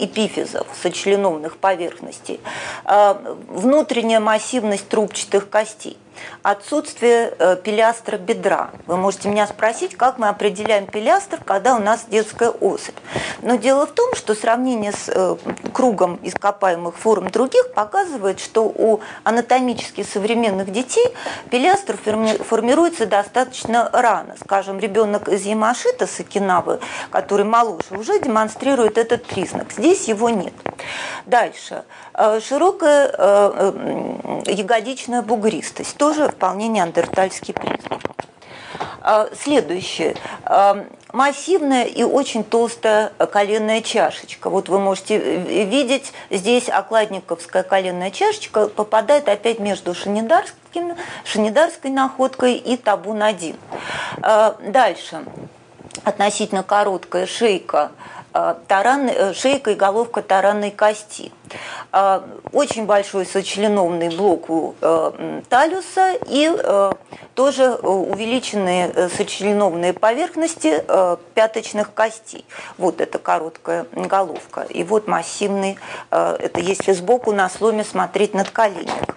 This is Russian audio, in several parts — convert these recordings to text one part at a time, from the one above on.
эпифизов, сочленовных поверхностей, внутренняя массивность трубчатых костей, отсутствие пилястра бедра. Вы можете меня спросить, как мы определяем пилястр, когда у нас детская особь. Но дело в том, что сравнение с кругом ископаемых форм других показывает, что у анатомически современных детей пилястр формируется достаточно рано. Скажем, ребенок из Ямашита, с Окинавы, который моложе, уже демонстрирует этот признак. Здесь его нет. Дальше. Широкая ягодичная бугристость. Тоже вполне неандертальский признак. Следующее. Массивная и очень толстая коленная чашечка. Вот вы можете видеть, здесь окладниковская коленная чашечка попадает опять между шанидарской находкой и табун-1. Дальше. Относительно короткая шейка, шейка и головка таранной кости. Очень большой сочленовный блок у талиуса и тоже увеличенные сочленовные поверхности пяточных костей. Вот это короткая головка. И вот массивный, это если сбоку на сломе смотреть надколенник.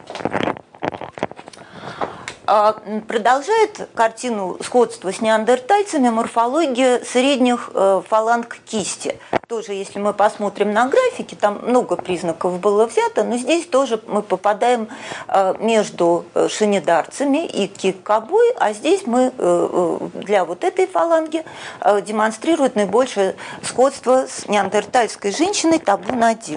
Продолжает картину сходства с неандертальцами морфология средних фаланг кисти. Тоже, если мы посмотрим на графики, там много признаков было взято, но здесь тоже мы попадаем между шанидарцами и киккабой, а здесь мы для вот этой фаланги демонстрирует наибольшее сходство с неандертальской женщиной табун-1.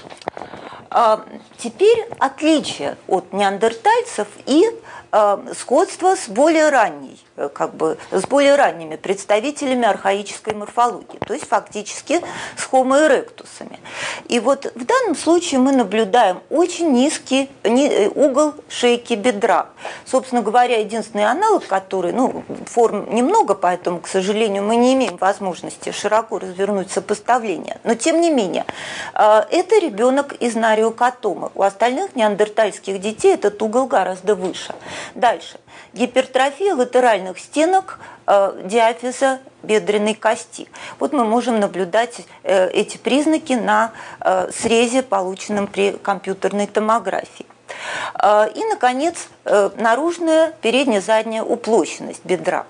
Теперь отличие от неандертальцев и сходство с более ранней, с более ранними представителями архаической морфологии, то есть фактически с Homo erectus'ами. И вот в данном случае мы наблюдаем очень низкий угол шейки бедра. Собственно говоря, единственный аналог, который, форм немного, поэтому, к сожалению, мы не имеем возможности широко развернуть сопоставление. Но, тем не менее, это ребенок из нариокатомы. У остальных неандертальских детей этот угол гораздо выше. Дальше. Гипертрофия латеральных стенок диафиза бедренной кости. Вот мы можем наблюдать эти признаки на срезе, полученном при компьютерной томографии. И, наконец, наружная передне-задняя уплощенность бедра.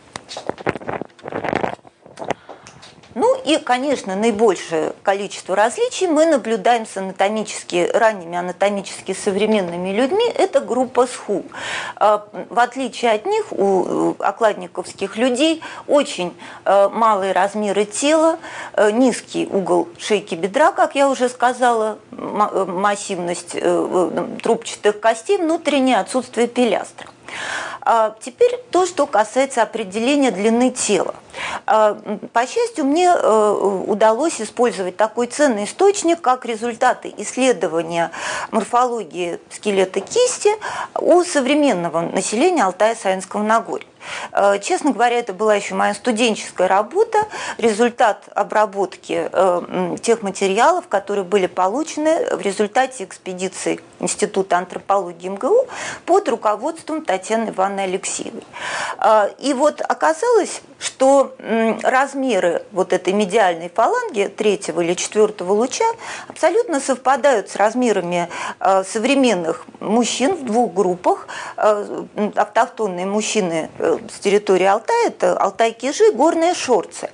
Ну и, конечно, наибольшее количество различий мы наблюдаем с ранними анатомически современными людьми. Это группа СХУ. В отличие от них, у окладниковских людей очень малые размеры тела, низкий угол шейки бедра, как я уже сказала, массивность трубчатых костей, внутреннее отсутствие пилястра. Теперь то, что касается определения длины тела. По счастью, мне удалось использовать такой ценный источник, как результаты исследования морфологии скелета кисти у современного населения Алтая-Саянского Нагорья. Честно говоря, это была еще моя студенческая работа, результат обработки тех материалов, которые были получены в результате экспедиции Института антропологии МГУ под руководством Татьяны Ивановны Алексеевой. И вот оказалось, что размеры вот этой медиальной фаланги 3-го или 4-го луча абсолютно совпадают с размерами современных мужчин в двух группах. Автохтонные мужчины с территории Алтая – это алтай-кижи, горные шорцы.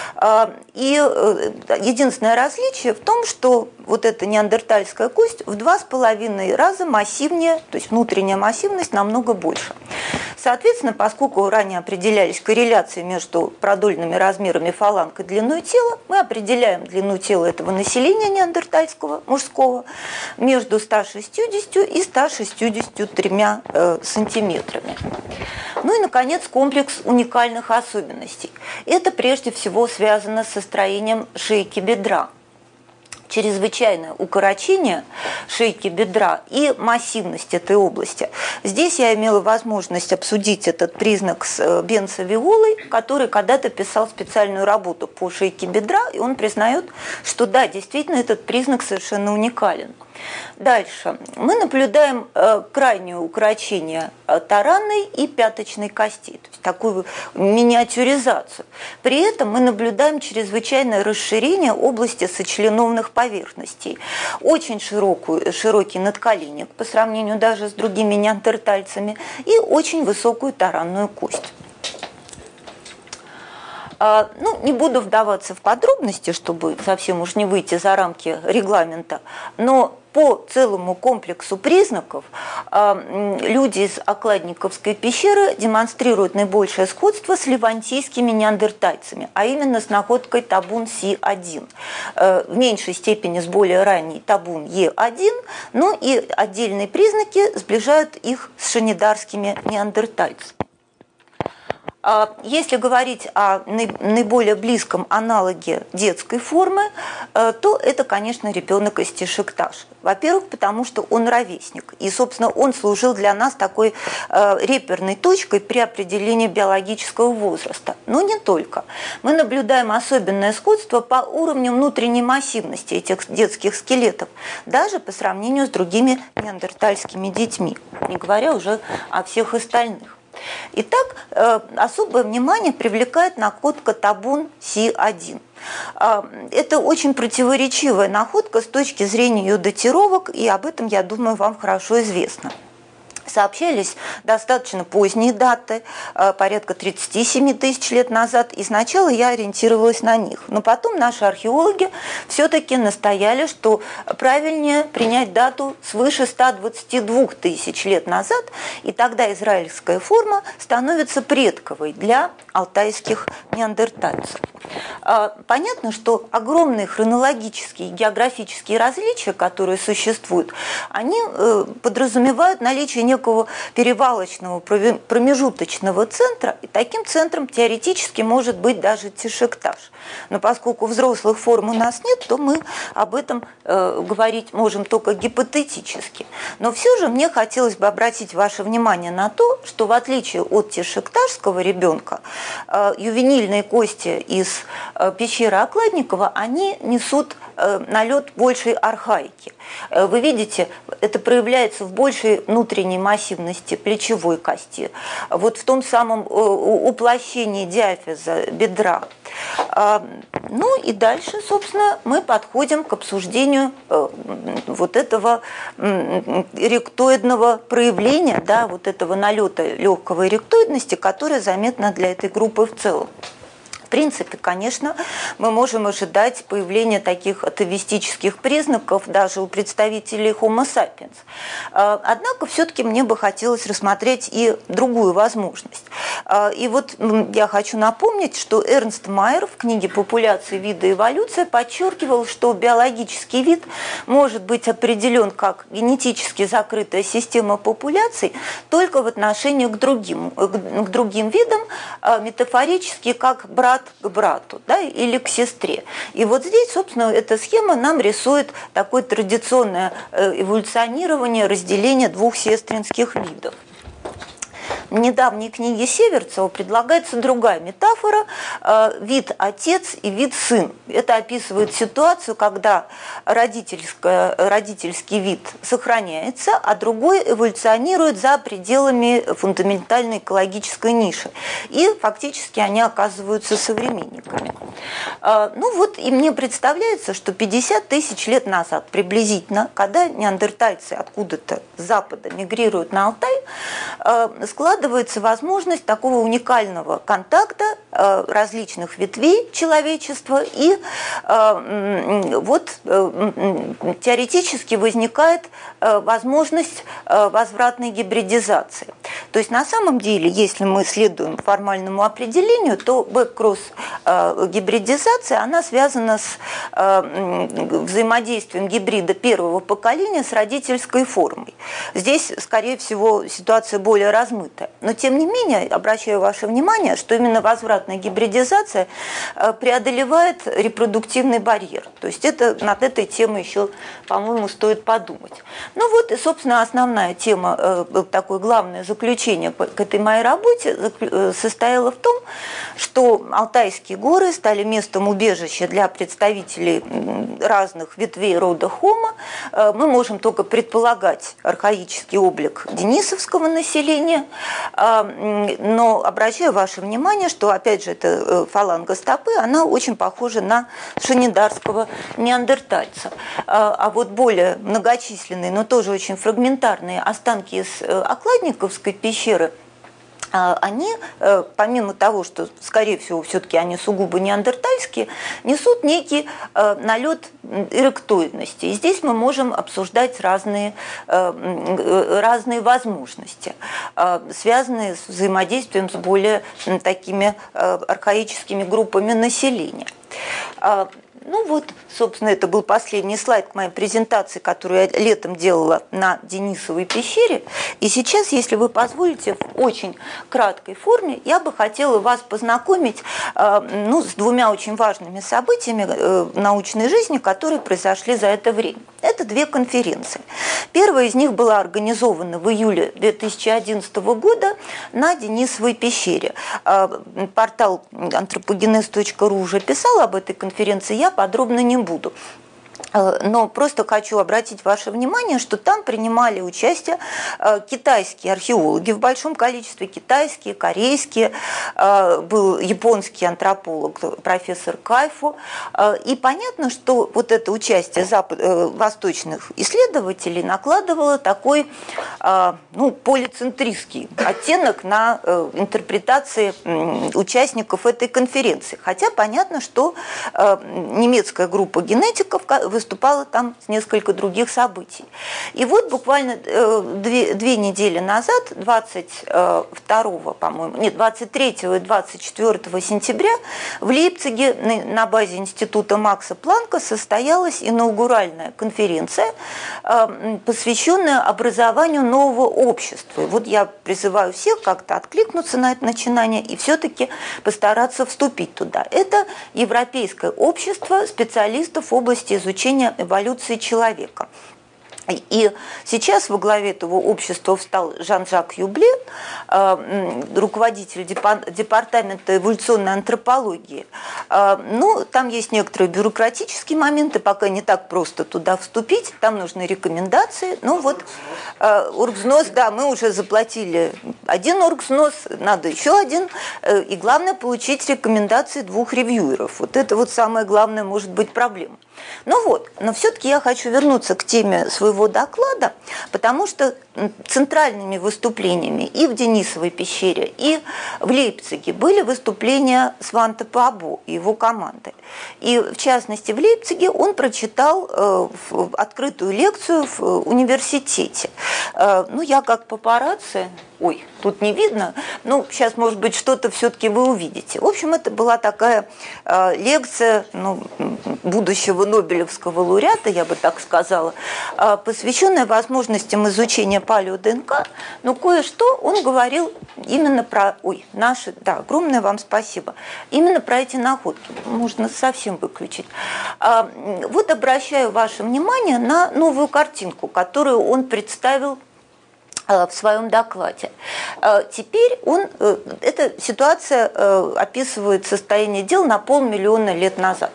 И единственное различие в том, что вот эта неандертальская кость в 2,5 раза массивнее, то есть внутренняя массивность намного больше. Соответственно, поскольку ранее определялись корреляции между продольными размерами фаланг и длиной тела, мы определяем длину тела этого населения неандертальского, мужского, между 160 и 163 сантиметрами. Ну и, наконец, комплекс уникальных особенностей. Это прежде всего связано со строением шейки бедра. Чрезвычайное укорочение шейки бедра и массивность этой области. Здесь я имела возможность обсудить этот признак с Бенцо Виолой, который когда-то писал специальную работу по шейке бедра, и он признает, что да, действительно, этот признак совершенно уникален. Дальше. Мы наблюдаем крайнее укорочение таранной и пяточной костей, то есть такую миниатюризацию. При этом мы наблюдаем чрезвычайное расширение области сочленовных поверхностей, очень широкий надколенник по сравнению даже с другими неандертальцами и очень высокую таранную кость. Ну, не буду вдаваться в подробности, чтобы совсем уж не выйти за рамки регламента, но по целому комплексу признаков люди из Окладниковской пещеры демонстрируют наибольшее сходство с левантийскими неандертальцами, а именно с находкой табун Си-1. В меньшей степени с более ранней табун Е-1, но и отдельные признаки сближают их с шанидарскими неандертальцами. Если говорить о наиболее близком аналоге детской формы, то это, конечно, ребенок из Тишикташа. Во-первых, потому что он ровесник, и, собственно, он служил для нас такой реперной точкой при определении биологического возраста. Но не только. Мы наблюдаем особенное сходство по уровню внутренней массивности этих детских скелетов, даже по сравнению с другими неандертальскими детьми, не говоря уже о всех остальных. Итак, особое внимание привлекает находка табун Си-1. Это очень противоречивая находка с точки зрения ее датировок, и об этом, я думаю, вам хорошо известно. Сообщались достаточно поздние даты, порядка 37 тысяч лет назад, и сначала я ориентировалась на них. Но потом наши археологи все-таки настояли, что правильнее принять дату свыше 122 тысяч лет назад, и тогда израильская форма становится предковой для алтайских неандертальцев. Понятно, что огромные хронологические и географические различия, которые существуют, они подразумевают наличие некого перевалочного промежуточного центра, и таким центром теоретически может быть даже Тишикташ. Но поскольку взрослых форм у нас нет, то мы об этом говорить можем только гипотетически. Но все же мне хотелось бы обратить ваше внимание на то, что в отличие от тишикташского ребенка, ювенильные кости из пещеры Окладникова, они несут налет большей архаики. Вы видите, это проявляется в большей внутренней массивности плечевой кости, вот в том самом уплощении диафиза бедра. Ну и дальше, собственно, мы подходим к обсуждению вот этого ректоидного проявления, да, вот этого налета легкого ректоидности, которое заметно для этой группы в целом. В принципе, конечно, мы можем ожидать появления таких атовистических признаков даже у представителей Homo sapiens. Однако все-таки мне бы хотелось рассмотреть и другую возможность. И вот я хочу напомнить, что Эрнст Майер в книге «Популяция, виды и эволюция» подчеркивал, что биологический вид может быть определен как генетически закрытая система популяций только в отношении к другим видам, метафорически как брат к брату, да, или к сестре. И вот здесь, собственно, эта схема нам рисует такое традиционное эволюционирование, разделение двух сестринских видов. В недавней книге Северцева предлагается другая метафора – вид отец и вид сын. Это описывает ситуацию, когда родительский вид сохраняется, а другой эволюционирует за пределами фундаментальной экологической ниши. И фактически они оказываются современниками. Ну вот, и мне представляется, что 50 тысяч лет назад приблизительно, когда неандертальцы откуда-то с запада мигрируют на Алтай, складывается возможность такого уникального контакта различных ветвей человечества, и вот теоретически возникает возможность возвратной гибридизации. То есть на самом деле, если мы следуем формальному определению, то бэк-кросс-гибридизация, она связана с взаимодействием гибрида первого поколения с родительской формой. Здесь, скорее всего, ситуация более размытая. Но, тем не менее, обращаю ваше внимание, что именно возвратная гибридизация преодолевает репродуктивный барьер. То есть над этой темой еще, по-моему, стоит подумать. Ну вот и, собственно, основная тема, такое главное заключение к этой моей работе состояло в том, что Алтайские горы стали местом убежища для представителей разных ветвей рода Homo. Мы можем только предполагать архаический облик денисовского населения, но обращаю ваше внимание, что, опять же, эта фаланга стопы, она очень похожа на шанидарского неандертальца. А вот более многочисленные, но тоже очень фрагментарные останки из Окладниковской пещеры, они, помимо того, что, скорее всего, все-таки они сугубо неандертальские, несут некий налет эректоидности. И здесь мы можем обсуждать разные возможности, связанные с взаимодействием с более такими архаическими группами населения. Ну вот, собственно, это был последний слайд к моей презентации, которую я летом делала на Денисовой пещере. И сейчас, если вы позволите, в очень краткой форме я бы хотела вас познакомить с двумя очень важными событиями научной жизни, которые произошли за это время. Это две конференции. Первая из них была организована в июле 2011 года на Денисовой пещере. Портал anthropogenes.ru уже писал об этой конференции, я подробно не буду. Но просто хочу обратить ваше внимание, что там принимали участие китайские археологи в большом количестве, китайские, корейские, был японский антрополог профессор Кайфу. И понятно, что вот это участие восточных исследователей накладывало такой полицентристский оттенок на интерпретации участников этой конференции. Хотя понятно, что немецкая группа генетиков выступала там с несколько других событий. И вот буквально две недели назад, 23 и 24 сентября в Лейпциге на базе Института Макса Планка состоялась инаугуральная конференция, посвященная образованию нового общества. И вот я призываю всех как-то откликнуться на это начинание и все-таки постараться вступить туда. Это Европейское общество специалистов в области изучения эволюции человека. И сейчас во главе этого общества встал Жан-Жак Юбле, руководитель департамента эволюционной антропологии. Ну, там есть некоторые бюрократические моменты, пока не так просто туда вступить, там нужны рекомендации. Ну вот, оргвзнос, да, мы уже заплатили один оргвзнос, надо еще один, и главное получить рекомендации 2 ревьюеров. Вот это вот самая главная может быть проблема. Ну вот, но все-таки я хочу вернуться к теме своего доклада, потому что центральными выступлениями и в Денисовой пещере, и в Лейпциге были выступления Сванте Паабо и его команды. И в частности в Лейпциге он прочитал открытую лекцию в университете. Ну, я как папарацци, ой, тут не видно, ну, сейчас, может быть, что-то все-таки вы увидите. В общем, это была такая лекция будущего Нобелевского лауреата, я бы так сказала, посвященная возможностям изучения палео-ДНК, но кое-что он говорил именно про... огромное вам спасибо. Именно про эти находки. Можно совсем выключить. Вот обращаю ваше внимание на новую картинку, которую он представил в своем докладе. Теперь эта ситуация описывает состояние дел на 500 000 лет назад.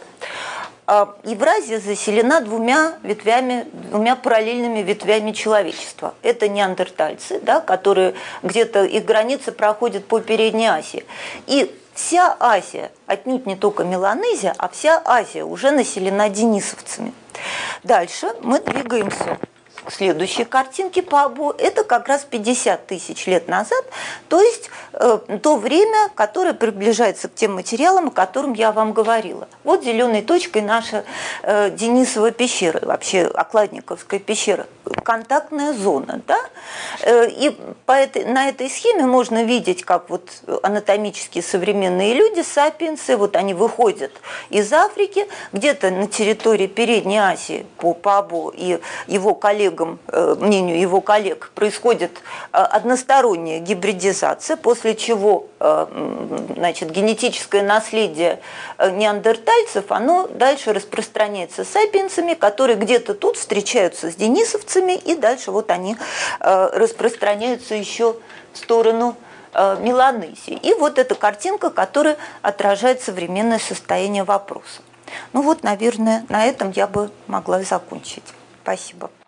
Евразия заселена двумя параллельными ветвями человечества. Это неандертальцы, да, которые где-то, их границы проходят по Передней Азии. И вся Азия, отнюдь не только Меланезия, а вся Азия уже населена денисовцами. Дальше мы двигаемся к следующей картинке Паабо. Это как раз 50 000 лет назад, то есть то время, которое приближается к тем материалам, о котором я вам говорила. Вот зеленой точкой наша Денисова пещера, вообще Окладниковская пещера. контактная зона, да? И на этой схеме можно видеть, как вот анатомически современные люди, сапиенсы, вот они выходят из Африки, где-то на территории Передней Азии по Пабо и его коллегам, мнению его коллег, происходит односторонняя гибридизация, после чего, значит, генетическое наследие неандертальцев, оно дальше распространяется сапиенсами, которые где-то тут встречаются с денисовцами, и дальше вот они распространяются еще в сторону Меланезии. И вот эта картинка, которая отражает современное состояние вопроса. Ну вот, наверное, на этом я бы могла закончить. Спасибо.